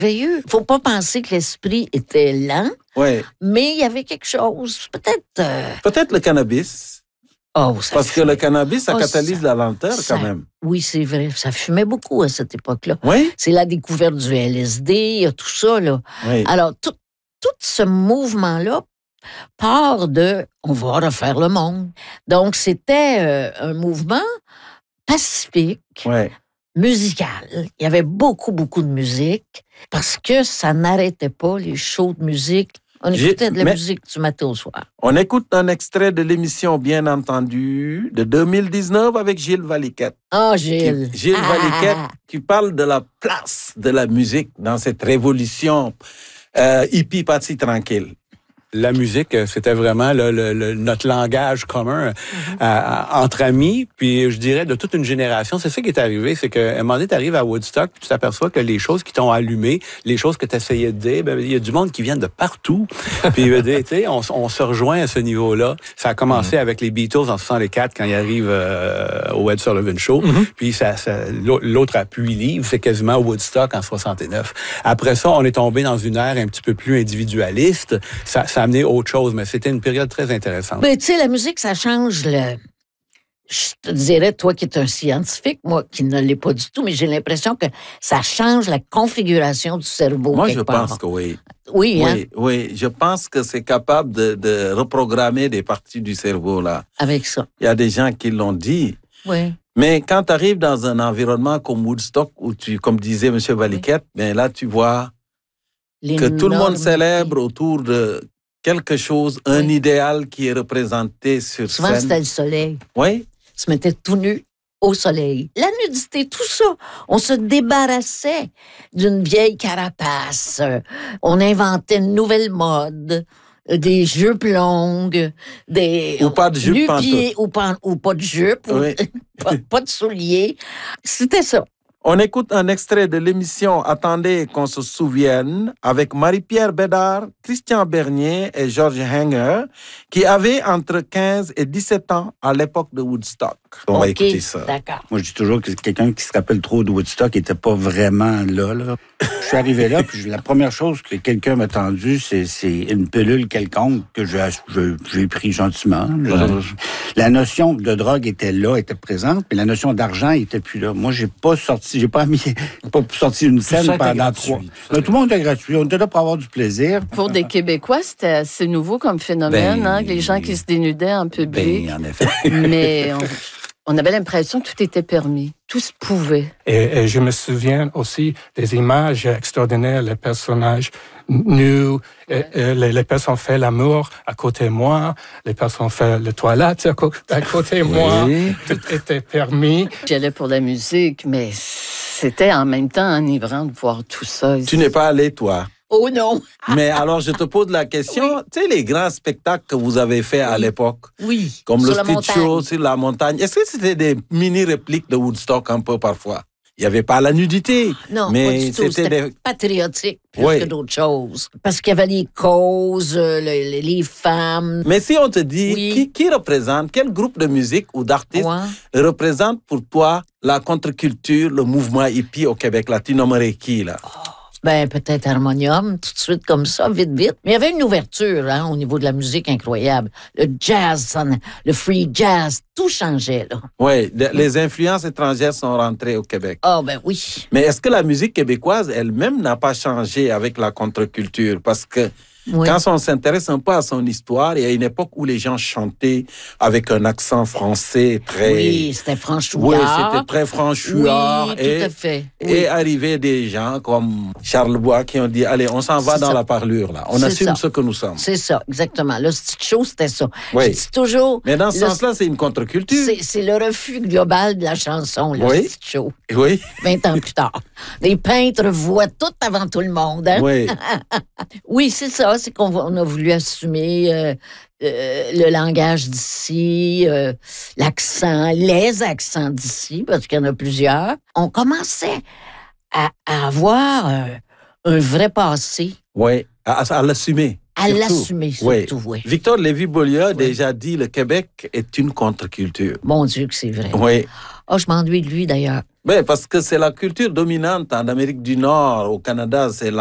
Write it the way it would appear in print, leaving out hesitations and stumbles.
Faut pas penser que l'esprit était lent, mais il y avait quelque chose, peut-être... Peut-être le cannabis. Parce que le cannabis, ça catalyse la lenteur quand même. Oui, c'est vrai. Ça fumait beaucoup à cette époque-là. Oui. C'est la découverte du LSD, tout ça, là. Oui. Alors, tout ce mouvement-là part de « on va refaire le monde ». Donc, c'était un mouvement pacifique, musical. Il y avait beaucoup, beaucoup de musique parce que ça n'arrêtait pas, les shows de musique. On écoutait de la musique du matin au soir. On écoute un extrait de l'émission, bien entendu, de 2019 avec Gilles Valiquette. Gilles. Gilles Valiquette qui parle de la place de la musique dans cette révolution hippie, pas si tranquille. La musique, c'était vraiment notre langage commun entre amis, puis je dirais de toute une génération. C'est ça qui est arrivé, c'est qu'à un moment donné, tu arrives à Woodstock, tu t'aperçois que les choses qui t'ont allumé, les choses que tu essayais de dire, il y a du monde qui vient de partout. Puis tu sais, on se rejoint à ce niveau-là. Ça a commencé avec les Beatles en 64 quand ils arrivent au Ed Sullivan Show. Puis l'autre appui livre, c'est quasiment Woodstock en 69. Après ça, on est tombé dans une ère un petit peu plus individualiste. Ça a amené autre chose, mais c'était une période très intéressante. Mais tu sais, la musique, ça change Je te dirais, toi qui es un scientifique, moi qui ne l'ai pas du tout, mais j'ai l'impression que ça change la configuration du cerveau. Moi, je pense que oui. Oui, hein? Oui, je pense que c'est capable de reprogrammer des parties du cerveau, là. Avec ça. Il y a des gens qui l'ont dit. Oui. Mais quand tu arrives dans un environnement comme Woodstock, où comme disait M. Valiquette, bien là, tu vois que tout le monde célèbre autour de quelque chose, un idéal qui est représenté sur scène. Souvent, c'était le soleil. Oui. Ils se mettaient tout nus au soleil. La nudité, tout ça. On se débarrassait d'une vieille carapace. On inventait une nouvelle mode. Des jupes longues, ou pas de jupe nu-pieds, ou pas de jupe, pas de souliers. C'était ça. On écoute un extrait de l'émission Attendez qu'on se souvienne avec Marie-Pierre Bédard, Christian Bernier et Georges Hanger qui avaient entre 15 et 17 ans à l'époque de Woodstock. On va écouter ça. D'accord. Moi, je dis toujours que quelqu'un qui se rappelle trop de Woodstock n'était pas vraiment là. Je suis arrivé là, puis la première chose que quelqu'un m'a tendu, c'est une pilule quelconque que j'ai pris gentiment. La notion de drogue était là, était présente, mais la notion d'argent était plus là. Moi, j'ai pas sorti une scène pendant 3. Tout le monde était gratuit. On était là pour avoir du plaisir. Pour des Québécois, c'était assez nouveau comme phénomène, les gens qui se dénudaient en public. En effet. Mais on avait l'impression que tout était permis. Tout se pouvait. Et je me souviens aussi des images extraordinaires, les personnages nus, les personnes font l'amour à côté de moi, les personnes font la toilette à côté de moi. Tout était permis. J'allais pour la musique, mais c'était en même temps enivrant de voir tout ça. Tu n'es pas allé, toi? Oh non! Mais alors, je te pose la question, tu sais, les grands spectacles que vous avez faits à l'époque, comme le Street Show sur la montagne, est-ce que c'était des mini-répliques de Woodstock un peu parfois? Il n'y avait pas la nudité. Non, mais pas du tout. C'était patriotique plus que d'autres choses. Parce qu'il y avait les causes, les femmes. Mais si on te dit, qui représente, quel groupe de musique ou d'artistes représente pour toi la contre-culture, le mouvement hippie au Québec, latino-américain, là? Ben, peut-être Harmonium, tout de suite comme ça, vite. Mais il y avait une ouverture au niveau de la musique incroyable. Le jazz, le free jazz, tout changeait, là. Oui, les influences étrangères sont rentrées au Québec. Ah, ben oui. Mais est-ce que la musique québécoise elle-même n'a pas changé avec la contre-culture? Parce que quand on s'intéresse un peu à son histoire, il y a une époque où les gens chantaient avec un accent français très... Oui, c'était franchouillard. Oui, c'était très franchouillard. Oui, tout à fait. Et arrivaient des gens comme Charles Bois qui ont dit, allez, on s'en va dans la parlure, là. On assume ce que nous sommes. C'est ça, exactement. Le Street Show, c'était ça. Oui. Je dis toujours... Mais dans ce sens-là, c'est une contre-culture. C'est le refus global de la chanson, le Street Show. Oui. 20 ans plus tard. Les peintres voient tout avant tout le monde. Hein? Oui. Oui, c'est ça. C'est qu'on a voulu assumer le langage d'ici, l'accent, les accents d'ici, parce qu'il y en a plusieurs. On commençait à avoir un vrai passé. Oui, à l'assumer. À l'assumer, surtout, oui. Victor Lévy-Beaulieu a déjà dit « Le Québec est une contre-culture ». Mon Dieu que c'est vrai. Oui. Oh, je m'ennuie de lui, d'ailleurs. Oui, parce que c'est la culture dominante en Amérique du Nord, au Canada, c'est